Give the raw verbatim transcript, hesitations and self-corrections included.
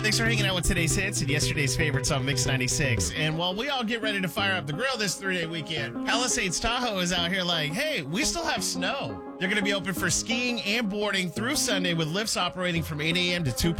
Thanks for hanging out with today's hits and yesterday's favorites on Mix ninety-six. And while we all get ready to fire up the grill this three-day weekend, Palisades Tahoe is out here like, hey, we still have snow. They're going to be open for skiing and boarding through Sunday with lifts operating from eight a.m. to two p.m.